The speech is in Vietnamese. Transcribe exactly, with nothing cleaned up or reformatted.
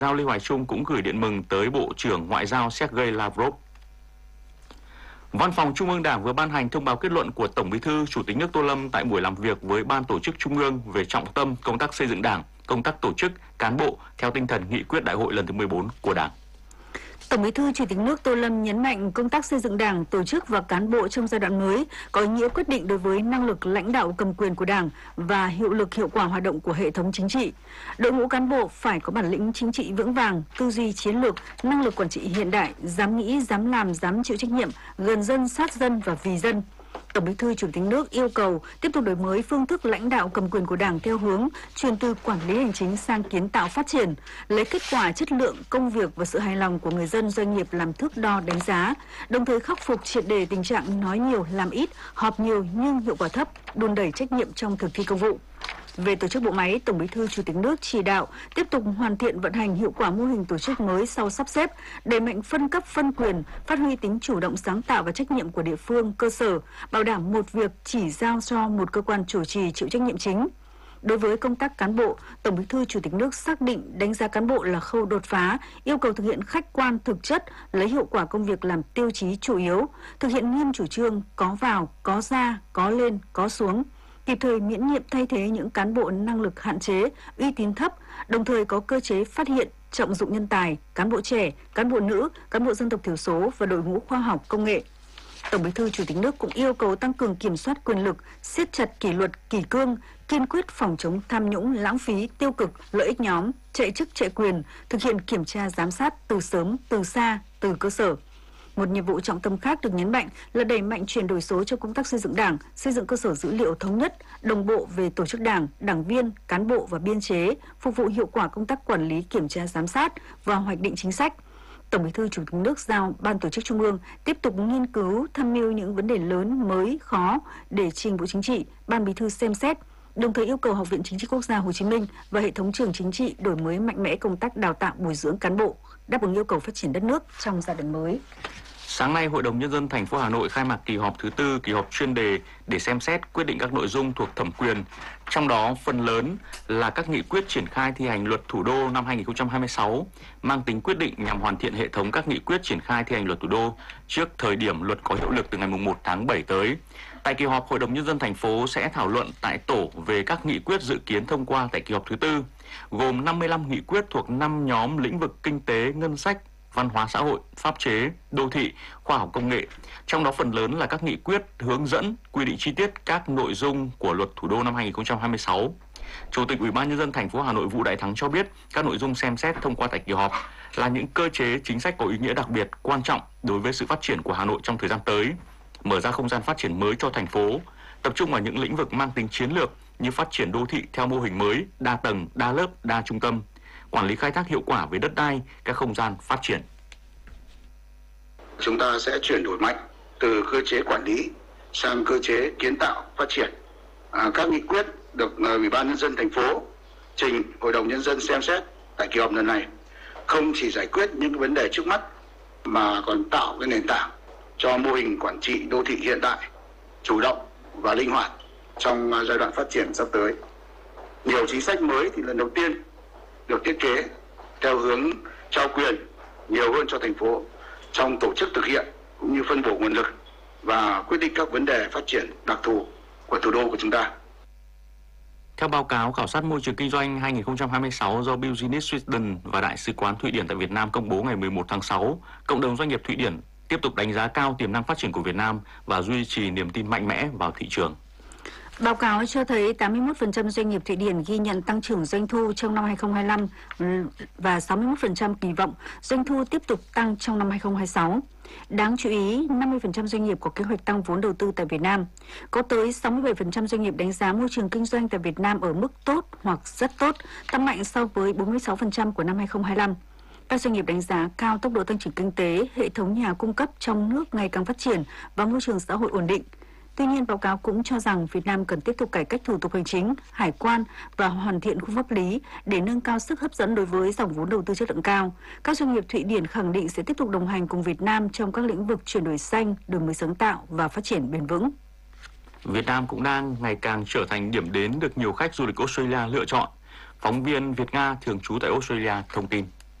giao Lê Hoài Trung cũng gửi điện mừng tới Bộ trưởng Ngoại giao Sergei Lavrov. Văn phòng Trung ương Đảng vừa ban hành thông báo kết luận của Tổng Bí thư Chủ tịch nước Tô Lâm tại buổi làm việc với Ban Tổ chức Trung ương về trọng tâm công tác xây dựng Đảng, công tác tổ chức, cán bộ theo tinh thần nghị quyết đại hội lần thứ mười bốn của Đảng. Tổng Bí thư Chủ tịch nước Tô Lâm nhấn mạnh công tác xây dựng Đảng, tổ chức và cán bộ trong giai đoạn mới có ý nghĩa quyết định đối với năng lực lãnh đạo cầm quyền của Đảng và hiệu lực hiệu quả hoạt động của hệ thống chính trị. Đội ngũ cán bộ phải có bản lĩnh chính trị vững vàng, tư duy chiến lược, năng lực quản trị hiện đại, dám nghĩ, dám làm, dám chịu trách nhiệm, gần dân, sát dân và vì dân. Tổng Bí thư Chủ tịch nước yêu cầu tiếp tục đổi mới phương thức lãnh đạo cầm quyền của Đảng theo hướng chuyển từ quản lý hành chính sang kiến tạo phát triển, lấy kết quả chất lượng công việc và sự hài lòng của người dân doanh nghiệp làm thước đo đánh giá, đồng thời khắc phục triệt để tình trạng nói nhiều làm ít, họp nhiều nhưng hiệu quả thấp, đùn đẩy trách nhiệm trong thực thi công vụ. Về tổ chức bộ máy, Tổng Bí thư Chủ tịch nước chỉ đạo tiếp tục hoàn thiện vận hành hiệu quả mô hình tổ chức mới sau sắp xếp, đẩy mạnh phân cấp phân quyền, phát huy tính chủ động sáng tạo và trách nhiệm của địa phương, cơ sở, bảo đảm một việc chỉ giao cho một cơ quan chủ trì chịu trách nhiệm chính. Đối với công tác cán bộ, Tổng Bí thư Chủ tịch nước xác định đánh giá cán bộ là khâu đột phá, yêu cầu thực hiện khách quan thực chất, lấy hiệu quả công việc làm tiêu chí chủ yếu, thực hiện nghiêm chủ trương có vào, có ra, có lên, có xuống, kịp thời miễn nhiệm thay thế những cán bộ năng lực hạn chế, uy tín thấp, đồng thời có cơ chế phát hiện, trọng dụng nhân tài, cán bộ trẻ, cán bộ nữ, cán bộ dân tộc thiểu số và đội ngũ khoa học công nghệ. Tổng Bí thư Chủ tịch nước cũng yêu cầu tăng cường kiểm soát quyền lực, siết chặt kỷ luật, kỷ cương, kiên quyết phòng chống tham nhũng, lãng phí, tiêu cực, lợi ích nhóm, chạy chức chạy quyền, thực hiện kiểm tra giám sát từ sớm, từ xa, từ cơ sở. Một nhiệm vụ trọng tâm khác được nhấn mạnh là đẩy mạnh chuyển đổi số trong công tác xây dựng Đảng, xây dựng cơ sở dữ liệu thống nhất, đồng bộ về tổ chức Đảng, đảng viên, cán bộ và biên chế, phục vụ hiệu quả công tác quản lý, kiểm tra giám sát và hoạch định chính sách. Tổng Bí thư Chủ tịch nước giao Ban Tổ chức Trung ương tiếp tục nghiên cứu, tham mưu những vấn đề lớn, mới, khó để trình Bộ Chính trị, Ban Bí thư xem xét, đồng thời yêu cầu Học viện Chính trị Quốc gia Hồ Chí Minh và hệ thống trường chính trị đổi mới mạnh mẽ công tác đào tạo bồi dưỡng cán bộ, đáp ứng yêu cầu phát triển đất nước trong giai đoạn mới. Sáng nay, Hội đồng Nhân dân thành phố Hà Nội khai mạc kỳ họp thứ tư, kỳ họp chuyên đề để xem xét quyết định các nội dung thuộc thẩm quyền. Trong đó, phần lớn là các nghị quyết triển khai thi hành luật thủ đô năm hai nghìn không trăm hai mươi sáu, mang tính quyết định nhằm hoàn thiện hệ thống các nghị quyết triển khai thi hành luật thủ đô trước thời điểm luật có hiệu lực từ ngày mùng một tháng bảy tới. Tại kỳ họp, Hội đồng Nhân dân thành phố sẽ thảo luận tại tổ về các nghị quyết dự kiến thông qua tại kỳ họp thứ tư, gồm năm mươi lăm nghị quyết thuộc năm nhóm lĩnh vực kinh tế, ngân sách, văn hóa xã hội, pháp chế, đô thị, khoa học công nghệ. Trong đó phần lớn là các nghị quyết hướng dẫn quy định chi tiết các nội dung của luật thủ đô năm hai nghìn không trăm hai mươi sáu. Chủ tịch Ủy ban Nhân dân thành phố Hà Nội Vũ Đại Thắng cho biết các nội dung xem xét thông qua tại kỳ họp là những cơ chế chính sách có ý nghĩa đặc biệt quan trọng đối với sự phát triển của Hà Nội trong thời gian tới, mở ra không gian phát triển mới cho thành phố, tập trung vào những lĩnh vực mang tính chiến lược như phát triển đô thị theo mô hình mới, đa tầng, đa lớp, đa trung tâm, quản lý khai thác hiệu quả về đất đai, các không gian phát triển. Chúng ta sẽ chuyển đổi mạnh từ cơ chế quản lý sang cơ chế kiến tạo phát triển. À, các nghị quyết được Ủy ban Nhân dân thành phố trình Hội đồng Nhân dân xem xét tại kỳ họp lần này không chỉ giải quyết những vấn đề trước mắt mà còn tạo cái nền tảng cho mô hình quản trị đô thị hiện đại, chủ động và linh hoạt trong giai đoạn phát triển sắp tới. Nhiều chính sách mới thì lần đầu tiên được thiết kế theo hướng trao quyền nhiều hơn cho thành phố trong tổ chức thực hiện cũng như phân bổ nguồn lực và quyết định các vấn đề phát triển đặc thù của thủ đô của chúng ta. Theo báo cáo khảo sát môi trường kinh doanh hai nghìn không trăm hai mươi sáu do Business Sweden và Đại sứ quán Thụy Điển tại Việt Nam công bố ngày mười một tháng sáu, cộng đồng doanh nghiệp Thụy Điển tiếp tục đánh giá cao tiềm năng phát triển của Việt Nam và duy trì niềm tin mạnh mẽ vào thị trường. Báo cáo cho thấy tám mươi mốt phần trăm doanh nghiệp Thụy Điển ghi nhận tăng trưởng doanh thu trong năm hai nghìn không trăm hai mươi lăm và sáu mươi mốt phần trăm kỳ vọng doanh thu tiếp tục tăng trong năm hai nghìn không trăm hai mươi sáu. Đáng chú ý, năm mươi phần trăm doanh nghiệp có kế hoạch tăng vốn đầu tư tại Việt Nam. Có tới sáu mươi bảy phần trăm doanh nghiệp đánh giá môi trường kinh doanh tại Việt Nam ở mức tốt hoặc rất tốt, tăng mạnh so với bốn mươi sáu phần trăm của năm hai nghìn không trăm hai mươi lăm. Các doanh nghiệp đánh giá cao tốc độ tăng trưởng kinh tế, hệ thống nhà cung cấp trong nước ngày càng phát triển và môi trường xã hội ổn định. Tuy nhiên, báo cáo cũng cho rằng Việt Nam cần tiếp tục cải cách thủ tục hành chính, hải quan và hoàn thiện khung pháp lý để nâng cao sức hấp dẫn đối với dòng vốn đầu tư chất lượng cao. Các doanh nghiệp Thụy Điển khẳng định sẽ tiếp tục đồng hành cùng Việt Nam trong các lĩnh vực chuyển đổi xanh, đổi mới sáng tạo và phát triển bền vững. Việt Nam cũng đang ngày càng trở thành điểm đến được nhiều khách du lịch Australia lựa chọn. Phóng viên Việt Nga thường trú tại Australia thông tin.